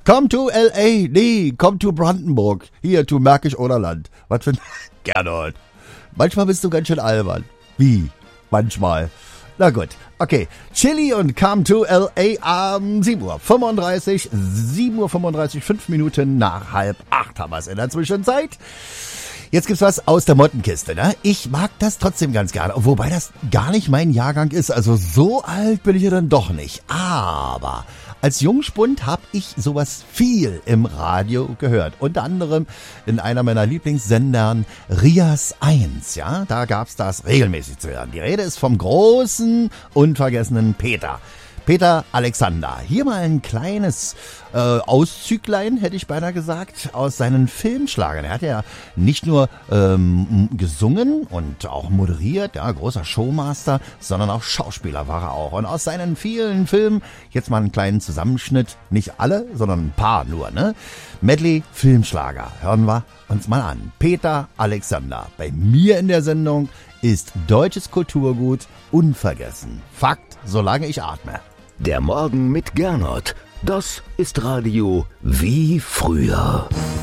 Come to L.A., nee, come to Brandenburg. Hier, to Märkisch Oderland. Was für ein... Gernot. Manchmal bist du ganz schön albern. Wie? Manchmal. Na gut, okay. Chili und Come to L.A. 7:35 Uhr. 7:35 Uhr, 5 Minuten nach 7:30 haben wir es in der Zwischenzeit. Jetzt gibt's was aus der Mottenkiste, ne? Ich mag das trotzdem ganz gerne, wobei das gar nicht mein Jahrgang ist. Also so alt bin ich ja dann doch nicht. Aber als Jungspund habe ich sowas viel im Radio gehört. Unter anderem in einer meiner Lieblingssendern Rias 1, ja? Da gab's das regelmäßig zu hören. Die Rede ist vom großen, unvergessenen Peter. Peter Alexander. Hier mal ein kleines Auszüglein, hätte ich beinahe gesagt, aus seinen Filmschlagern. Er hat ja nicht nur gesungen und auch moderiert, ja, großer Showmaster, sondern auch Schauspieler war er auch. Und aus seinen vielen Filmen, jetzt mal einen kleinen Zusammenschnitt, nicht alle, sondern ein paar nur, ne? Medley Filmschlager. Hören wir uns mal an. Peter Alexander. Bei mir in der Sendung ist deutsches Kulturgut unvergessen. Fakt, solange ich atme. Der Morgen mit Gernot. Das ist Radio wie früher.